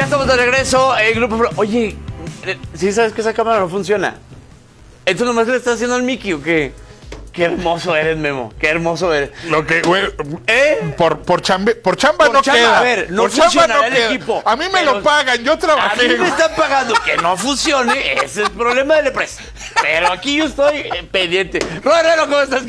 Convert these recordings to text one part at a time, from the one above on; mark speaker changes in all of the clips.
Speaker 1: estamos de regreso. El grupo. Oye, ¿sí sabes que esa cámara no funciona? ¿Esto nomás le estás haciendo al Mickey o qué? Qué hermoso eres, Memo. Qué hermoso eres.
Speaker 2: Lo que, güey. Por chamba
Speaker 1: Por
Speaker 2: no
Speaker 1: chamba,
Speaker 2: queda.
Speaker 1: a ver, no
Speaker 2: por chamba
Speaker 1: funcionará el
Speaker 2: queda.
Speaker 1: equipo,
Speaker 2: A mí me
Speaker 1: pero
Speaker 2: lo pagan, yo
Speaker 1: A
Speaker 2: trabajé.
Speaker 1: mí me están pagando que no funcione. Ese es el problema de la empresa. Pero aquí yo estoy pendiente. Rodrigo, ¿cómo estás?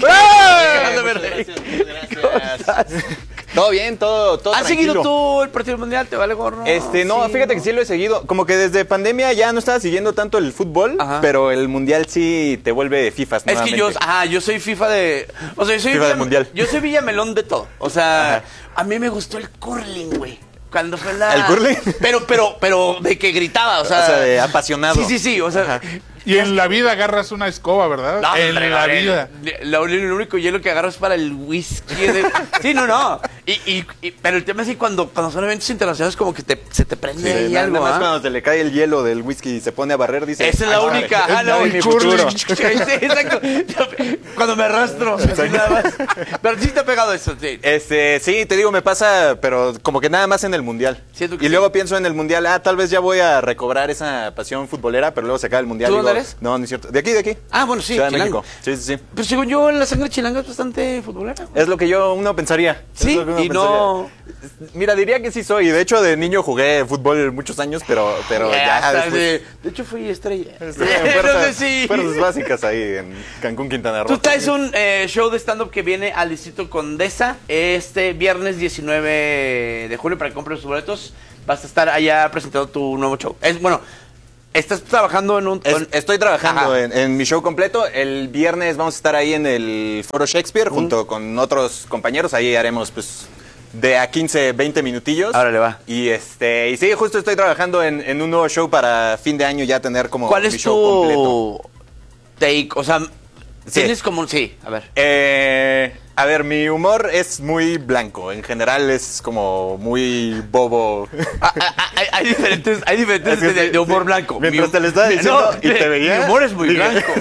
Speaker 3: Gracias. Todo bien, todo
Speaker 1: ¿Has
Speaker 3: tranquilo.
Speaker 1: seguido tú el partido mundial? ¿Te vale gorro?
Speaker 3: No,
Speaker 1: Sí,
Speaker 3: fíjate que sí lo he seguido. Como que desde pandemia ya no estaba siguiendo tanto el fútbol,
Speaker 1: Ajá.
Speaker 3: pero el mundial sí te vuelve FIFAs
Speaker 1: Es que
Speaker 3: nuevamente.
Speaker 1: yo soy FIFA de... O sea, yo soy
Speaker 3: FIFA del mundial.
Speaker 1: Yo soy Villamelón de todo. O sea,
Speaker 3: Ajá.
Speaker 1: a mí me gustó el curling, güey. Cuando fue la...
Speaker 3: ¿El curling?
Speaker 1: Pero de que gritaba, o sea...
Speaker 3: de apasionado.
Speaker 1: Sí, o sea...
Speaker 2: Y en la vida agarras una escoba, ¿verdad?
Speaker 1: No,
Speaker 2: en
Speaker 1: hombre,
Speaker 2: la vida.
Speaker 1: Lo único hielo que agarro es para el whisky. Sí, no. Pero el tema es que cuando son eventos internacionales como que se te prende ahí
Speaker 3: Nada
Speaker 1: algo,
Speaker 3: más
Speaker 1: ¿ah?
Speaker 3: cuando se le cae el hielo del whisky y se pone a barrer, dice...
Speaker 1: Esa es la
Speaker 3: "Ay,
Speaker 1: única.
Speaker 3: madre,
Speaker 1: La
Speaker 3: es
Speaker 1: única.
Speaker 3: mi futuro".
Speaker 1: Sí, exacto. Cuando me arrastro. Así nada más. Pero sí te ha pegado eso, sí.
Speaker 3: Sí, te digo, me pasa, pero como que nada más en el mundial.
Speaker 1: Siento que
Speaker 3: Y
Speaker 1: sí.
Speaker 3: luego pienso en el mundial, tal vez ya voy a recobrar esa pasión futbolera, pero luego se acaba el mundial.
Speaker 1: ¿Tú
Speaker 3: y
Speaker 1: dónde
Speaker 3: digo,
Speaker 1: eres?
Speaker 3: No, no es cierto. De aquí.
Speaker 1: Ah, bueno, sí,
Speaker 3: Ciudad de
Speaker 1: chilango.
Speaker 3: México. Sí.
Speaker 1: Pero según yo, la sangre chilanga es bastante futbolera.
Speaker 3: Es lo que uno pensaría.
Speaker 1: Sí,
Speaker 3: Es lo que uno
Speaker 1: y no...
Speaker 3: pensaría. Mira, diría que sí soy. De hecho, de niño jugué fútbol muchos años, pero ya
Speaker 1: hasta
Speaker 3: después...
Speaker 1: de hecho, fui estrella.
Speaker 3: Estuve en fuerzas,
Speaker 1: sí.
Speaker 3: fuerzas básicas ahí en Cancún, Quintana Roo.
Speaker 1: Tú traes un show de stand-up que viene al Distrito Condesa este viernes 19 de julio para que compres tus boletos. Vas a estar allá presentando tu nuevo show. Estás trabajando en un...
Speaker 3: Estoy trabajando
Speaker 1: Ajá.
Speaker 3: en mi show completo. El viernes vamos a estar ahí en el Foro Shakespeare junto con otros compañeros. Ahí haremos pues de a 15, 20 minutillos.
Speaker 1: Ahora le va.
Speaker 3: Y sí, justo estoy trabajando en un nuevo show para fin de año ya tener como
Speaker 1: ¿Cuál
Speaker 3: mi
Speaker 1: es
Speaker 3: show completo.
Speaker 1: tu take? O sea, tienes como... Sí, a ver.
Speaker 3: A ver, mi humor es muy blanco. En general es como muy bobo.
Speaker 1: Hay diferentes
Speaker 3: Es que
Speaker 1: de humor
Speaker 3: sí.
Speaker 1: blanco.
Speaker 3: Mientras te lo estaba diciendo y te veía,
Speaker 1: Mi humor es muy
Speaker 3: dije,
Speaker 1: blanco.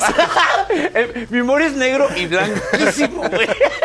Speaker 1: Mi humor es negro y blanquísimo, güey.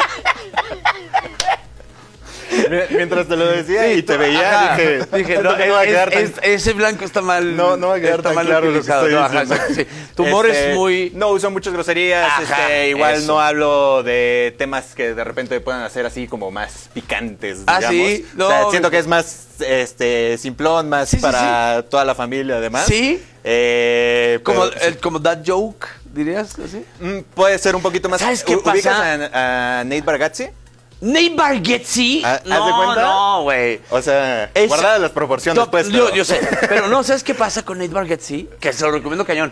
Speaker 3: Mientras te lo decía y te veía,
Speaker 1: Ajá.
Speaker 3: dije
Speaker 1: Dije,
Speaker 3: "Siento
Speaker 1: no,
Speaker 3: que no va a quedar tan-
Speaker 1: ese blanco está mal.
Speaker 3: No va a quedar
Speaker 1: está
Speaker 3: tan
Speaker 1: mal
Speaker 3: claro lo que
Speaker 1: utilizado.
Speaker 3: estoy
Speaker 1: No, ajá,
Speaker 3: diciendo.
Speaker 1: exacto, sí. Tu humor es muy...
Speaker 3: No uso muchas groserías,
Speaker 1: Ajá,
Speaker 3: igual
Speaker 1: eso.
Speaker 3: no hablo de temas que de repente puedan hacer así como más picantes,
Speaker 1: Ah,
Speaker 3: digamos.
Speaker 1: ¿sí?
Speaker 3: O sea,
Speaker 1: No,
Speaker 3: siento que es más simplón, más
Speaker 1: Sí, sí,
Speaker 3: para toda la familia además.
Speaker 1: ¿Sí?
Speaker 3: Pero,
Speaker 1: Como that joke, dirías así.
Speaker 3: puede ser un poquito más.
Speaker 1: ¿Sabes qué
Speaker 3: ¿Ubicas
Speaker 1: pasa?
Speaker 3: a Nate Bargatze?
Speaker 1: Nate Bargatze.
Speaker 3: ¿Haz de
Speaker 1: No,
Speaker 3: cuenta?
Speaker 1: no, güey.
Speaker 3: O sea,
Speaker 1: Es-
Speaker 3: guardadas las proporciones,
Speaker 1: No,
Speaker 3: pues.
Speaker 1: yo sé, pero no, ¿sabes qué pasa con Nate Bargatze? Que se lo recomiendo cañón.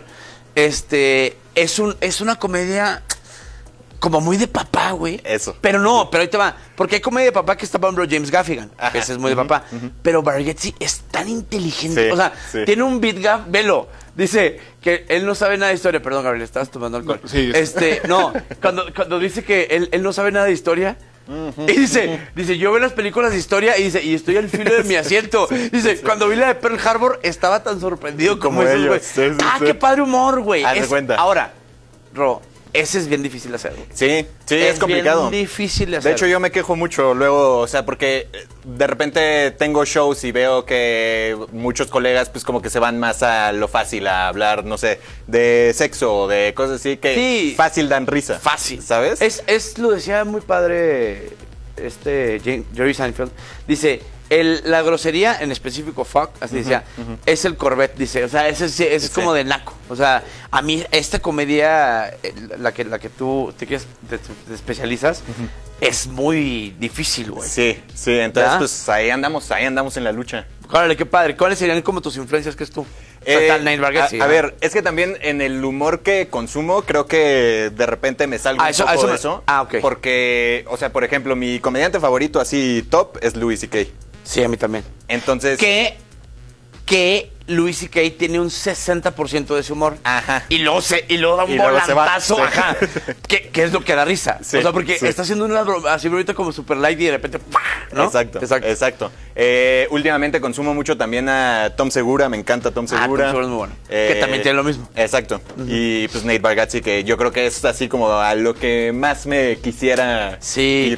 Speaker 1: Es una comedia como muy de papá, güey.
Speaker 3: Eso.
Speaker 1: Pero ahí te va. Porque hay comedia de papá que está, por ejemplo, James Gaffigan.
Speaker 3: Ajá.
Speaker 1: Que ese es muy de papá. Pero Bargatze es tan inteligente.
Speaker 3: Sí,
Speaker 1: o sea,
Speaker 3: sí.
Speaker 1: tiene un beat gaf, velo. Dice que él no sabe nada de historia. Perdón, Gabriel, estabas tomando alcohol.
Speaker 2: No, sí.
Speaker 1: No, cuando dice que él no sabe nada de historia. Y dice, yo veo las películas de historia y dice, y estoy al filo de mi asiento. Dice, cuando vi la de Pearl Harbor estaba tan sorprendido como
Speaker 3: Como
Speaker 1: esos,
Speaker 3: ellos.
Speaker 1: güey.
Speaker 3: Sí, sí, sí.
Speaker 1: Qué padre humor, güey.
Speaker 3: Haz de cuenta.
Speaker 1: Ahora, Ro, ese es bien difícil de hacer, güey.
Speaker 3: Sí, es complicado.
Speaker 1: Bien difícil de hacer.
Speaker 3: De hecho, yo me quejo mucho luego, o sea, porque de repente tengo shows y veo que muchos colegas pues como que se van más a lo fácil, a hablar, no sé, de sexo o de cosas así que
Speaker 1: Sí.
Speaker 3: fácil dan risa.
Speaker 1: Fácil.
Speaker 3: ¿Sabes?
Speaker 1: Lo decía muy padre Jerry Seinfeld. Dice, la grosería, en específico fuck, así decía, es el Corvette, dice. O sea, ese es como de naco. O sea, a mí esta comedia, la que tú te especializas, es muy difícil, güey.
Speaker 3: Sí, entonces
Speaker 1: ¿Ya?
Speaker 3: pues ahí andamos en la lucha.
Speaker 1: Órale, qué padre. ¿Cuáles serían como tus influencias que es tú? O sea, está el Nate Bargatze,
Speaker 3: a
Speaker 1: ¿no?
Speaker 3: ver, es que también en el humor que consumo, creo que de repente me salgo un poco de eso.
Speaker 1: Ok.
Speaker 3: Porque, o sea, por ejemplo, mi comediante favorito así top es Louis C.K.
Speaker 1: Sí, a mí también.
Speaker 3: Entonces...
Speaker 1: Que Louis C.K. tiene un 60% de su humor.
Speaker 3: Ajá.
Speaker 1: Y luego da un
Speaker 3: Y luego se va.
Speaker 1: volantazo.
Speaker 3: Sí.
Speaker 1: Ajá. Que es lo que da risa.
Speaker 3: Sí,
Speaker 1: O sea, porque
Speaker 3: sí.
Speaker 1: está haciendo una así ahorita como super light y de repente, ¡pah! ¿no?
Speaker 3: Exacto. Últimamente consumo mucho también a Tom Segura, me encanta Tom
Speaker 1: Tom
Speaker 3: Segura.
Speaker 1: Segura es muy bueno. Que también tiene lo mismo.
Speaker 3: Exacto. Y pues Nate Bargatze, que yo creo que es así como a lo que más me quisiera
Speaker 1: Sí.
Speaker 3: ir.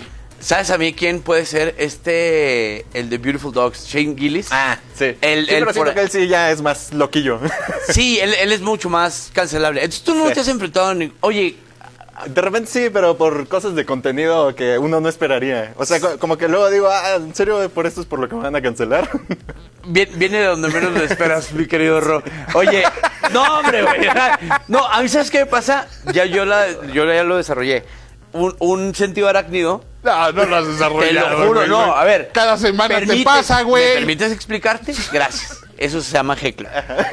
Speaker 1: ¿Sabes a mí quién puede ser el de Beautiful Dogs, Shane Gillis?
Speaker 3: Ah, sí.
Speaker 1: Él
Speaker 3: Pero siento que él sí ya es más loquillo.
Speaker 1: Sí, él es mucho más cancelable. Entonces tú no te has enfrentado Oye,
Speaker 3: De repente sí, pero por cosas de contenido que uno no esperaría. O sea, como que luego digo, ¿en serio por esto es por lo que me van a cancelar?
Speaker 1: Viene de donde menos lo esperas, mi querido Ro. Oye, no, hombre, güey. No, a mí, ¿sabes qué me pasa? Ya yo ya lo desarrollé. Un sentido arácnido.
Speaker 2: No lo has desarrollado.
Speaker 1: Te lo juro,
Speaker 2: güey,
Speaker 1: no.
Speaker 2: güey.
Speaker 1: A ver.
Speaker 2: Cada semana te pasa, güey.
Speaker 1: ¿Me permites explicarte? Gracias. Eso se llama heckler.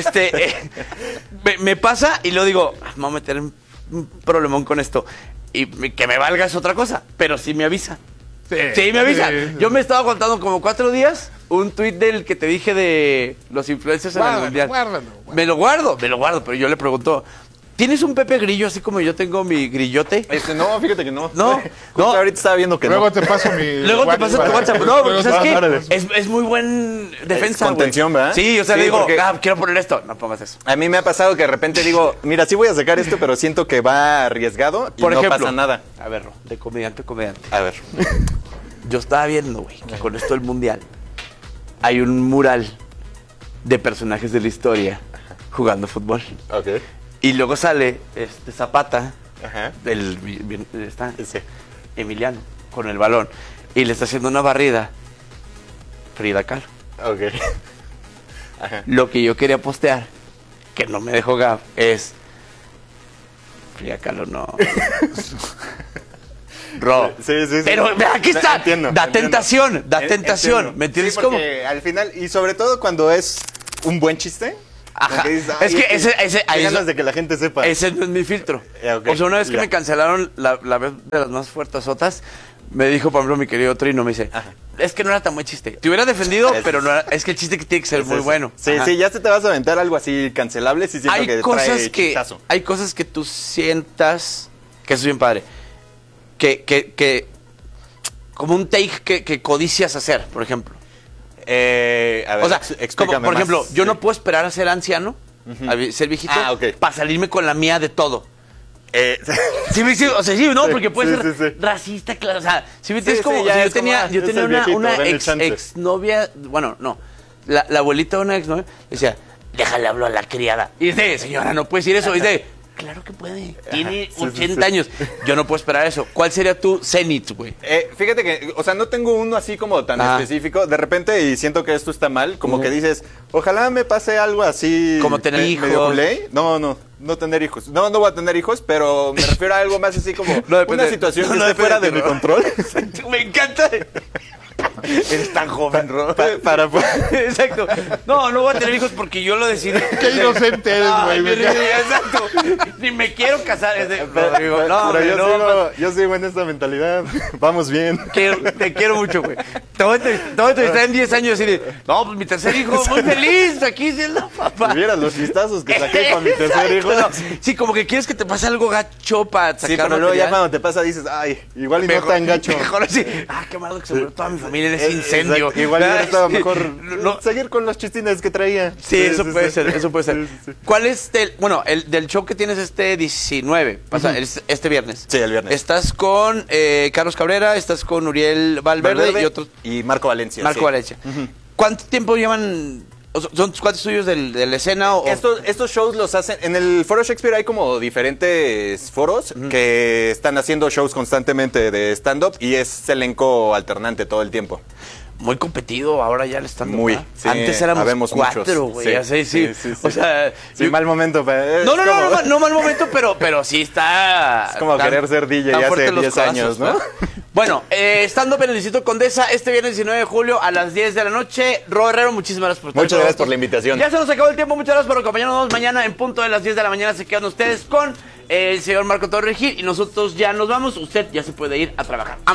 Speaker 1: Me pasa y luego digo, me voy a meter en un problemón con esto. Y que me valga es otra cosa, pero sí me avisa. Sí, me avisa. Yo me estaba contando como 4 días un tuit del que te dije de los influencers en el mundial.
Speaker 2: Guárdalo.
Speaker 1: Me lo guardo, pero yo le pregunto, ¿tienes un Pepe Grillo así como yo tengo mi grillote?
Speaker 3: No, fíjate que no.
Speaker 1: No,
Speaker 3: Justo ahorita estaba viendo que
Speaker 2: Luego
Speaker 3: no.
Speaker 2: te paso mi
Speaker 1: Luego te paso tu WhatsApp. No, porque
Speaker 2: Luego
Speaker 1: ¿sabes
Speaker 2: te-
Speaker 1: qué? Es muy buen defensa,
Speaker 3: Es contención,
Speaker 1: güey.
Speaker 3: ¿verdad?
Speaker 1: Sí, o sea,
Speaker 3: Sí,
Speaker 1: le digo,
Speaker 3: porque-
Speaker 1: quiero poner esto. No pongas eso.
Speaker 3: A mí me ha pasado que de repente digo, mira, sí voy a sacar esto, pero siento que va arriesgado y
Speaker 1: Por
Speaker 3: no
Speaker 1: ejemplo,
Speaker 3: pasa nada.
Speaker 1: A ver, Ro, de comediante a comediante.
Speaker 3: A ver.
Speaker 1: Yo estaba viendo, güey, que con esto del mundial hay un mural de personajes de la historia jugando fútbol.
Speaker 3: Ok.
Speaker 1: Y luego sale Zapata,
Speaker 3: Ajá.
Speaker 1: está
Speaker 3: Sí.
Speaker 1: Emiliano, con el balón. Y le está haciendo una barrida Frida Kahlo.
Speaker 3: Ok. Ajá.
Speaker 1: Lo que yo quería postear, que no me dejó Gab, es Frida Kahlo no. Ro.
Speaker 3: Sí.
Speaker 1: Pero aquí está.
Speaker 3: Entiendo,
Speaker 1: da
Speaker 3: entiendo.
Speaker 1: tentación, da tentación.
Speaker 3: Entiendo.
Speaker 1: ¿Me entiendes
Speaker 3: Sí,
Speaker 1: cómo?
Speaker 3: porque al final, y sobre todo cuando es un buen chiste.
Speaker 1: Ajá.
Speaker 3: como dices,
Speaker 1: Es
Speaker 3: "Ay,
Speaker 1: que ese
Speaker 3: qué
Speaker 1: ahí es-
Speaker 3: ganas de que la gente sepa.
Speaker 1: Ese no es mi filtro.
Speaker 3: Ok,
Speaker 1: O sea, una vez que
Speaker 3: ya.
Speaker 1: me cancelaron la vez de las más fuertesotas, me dijo, por ejemplo, mi querido Trino, me dice,
Speaker 3: Ajá.
Speaker 1: es que no era tan buen chiste. Te hubiera defendido,
Speaker 3: Es-
Speaker 1: pero no era, es que el chiste que tiene que ser
Speaker 3: Es
Speaker 1: muy
Speaker 3: eso.
Speaker 1: bueno.
Speaker 3: Sí,
Speaker 1: Ajá.
Speaker 3: sí, ya se te vas a aventar algo así cancelable, sí siento que
Speaker 1: Hay cosas que tú sientas que eso es bien padre. Que como un take que codicias hacer, por ejemplo.
Speaker 3: A ver,
Speaker 1: O sea,
Speaker 3: explícame
Speaker 1: como, por
Speaker 3: más.
Speaker 1: ejemplo, yo
Speaker 3: Sí.
Speaker 1: no puedo esperar a ser anciano, a ser viejito,
Speaker 3: ok.
Speaker 1: para salirme con la mía de todo. Sí, o sea, sí, ¿no?
Speaker 3: Sí,
Speaker 1: Porque puede
Speaker 3: sí,
Speaker 1: ser
Speaker 3: sí, sí.
Speaker 1: racista, claro. O sea, si me
Speaker 3: Sí,
Speaker 1: entiendes,
Speaker 3: sí,
Speaker 1: como,
Speaker 3: ya
Speaker 1: o sea,
Speaker 3: es como,
Speaker 1: yo
Speaker 3: es
Speaker 1: tenía
Speaker 3: el viejito,
Speaker 1: una
Speaker 3: denle chance.
Speaker 1: exnovia, bueno, no, la abuelita de una exnovia decía, déjale hablar a la criada. Y dice, señora, no puede decir eso. Y dice, claro que puede, tiene
Speaker 3: sí,
Speaker 1: 80
Speaker 3: sí.
Speaker 1: años. Yo no puedo esperar eso. ¿Cuál sería tu cenit, güey?
Speaker 3: Fíjate que, o sea, no tengo uno así como tan
Speaker 1: Ah.
Speaker 3: específico. De repente, y siento que esto está mal, como que dices, ojalá me pase algo así.
Speaker 1: Como tener hijos.
Speaker 3: medio culé. No tener hijos. No voy a tener hijos, pero me refiero a algo más así como
Speaker 1: No depende-
Speaker 3: una situación
Speaker 1: no,
Speaker 3: que
Speaker 1: no
Speaker 3: esté
Speaker 1: depende
Speaker 3: fuera de
Speaker 1: de
Speaker 3: mi
Speaker 1: ti, ¿no?
Speaker 3: control.
Speaker 1: Me encanta. Eres tan joven, Ro.
Speaker 3: para
Speaker 1: Exacto. No voy a tener hijos porque yo lo decidí.
Speaker 2: Qué inocente eres,
Speaker 1: Ay,
Speaker 2: güey.
Speaker 1: exacto. Ni me quiero casar. Rodrigo. No,
Speaker 3: pero
Speaker 1: hombre, no.
Speaker 3: yo sigo en esta mentalidad. Vamos bien.
Speaker 1: Te quiero mucho, güey. Te voy a entrevistar en 10 años y de, no, pues mi tercer hijo, muy feliz, aquí siendo papá.
Speaker 3: Vieras los listazos que saqué con mi tercer hijo.
Speaker 1: Exacto, no. Sí, como que quieres que te pase algo gacho para sacar
Speaker 3: Sí, pero luego ya
Speaker 1: material.
Speaker 3: cuando te pasa dices, ay, igual y no tan gacho.
Speaker 1: Mejor así. Qué malo que se murió toda mi familia en ese incendio.
Speaker 3: Exacto. Igual hubiera estado
Speaker 1: Sí.
Speaker 3: mejor
Speaker 1: No.
Speaker 3: seguir con los chistines que traía.
Speaker 1: Sí, eso puede ser, eso puede ser.
Speaker 3: Sí, sí.
Speaker 1: ¿Cuál es el del show que tienes este 19? Este viernes.
Speaker 3: Sí, el viernes.
Speaker 1: Estás con Carlos Cabrera, estás con Uriel Valverde y otros.
Speaker 3: Y Marco Valencia.
Speaker 1: Marco
Speaker 3: sí.
Speaker 1: Valencia. ¿Cuánto tiempo llevan? ¿Son tus cuates tuyos de la escena? O...
Speaker 3: Estos shows los hacen. En el Foro Shakespeare hay como diferentes foros que están haciendo shows constantemente de stand-up y es elenco alternante todo el tiempo.
Speaker 1: Muy competido ahora ya el stand-up.
Speaker 3: Muy,
Speaker 1: ¿verdad?
Speaker 3: sí,
Speaker 1: Antes éramos
Speaker 3: habemos
Speaker 1: 4,
Speaker 3: muchos.
Speaker 1: güey.
Speaker 3: Sí,
Speaker 1: Así, sí.
Speaker 3: sí.
Speaker 1: O sea,
Speaker 3: Sí,
Speaker 1: yo-
Speaker 3: mal momento. Pero
Speaker 1: no mal momento, pero sí está.
Speaker 3: Es como querer ser DJ
Speaker 1: tan
Speaker 3: hace
Speaker 1: fuertes los
Speaker 3: 10 años, ¿no?
Speaker 1: ¿verdad? Bueno, stand-up en el Distrito Condesa este viernes 19 de julio a las 10 de la noche. Ro Herrero, muchísimas gracias por estar
Speaker 3: Muchas
Speaker 1: con
Speaker 3: gracias
Speaker 1: nosotros.
Speaker 3: por la invitación.
Speaker 1: Ya se nos acabó el tiempo. Muchas gracias por acompañarnos. Mañana en punto de las 10 de la mañana se quedan ustedes con el señor Marco Torres Gil y nosotros ya nos vamos. Usted ya se puede ir a trabajar.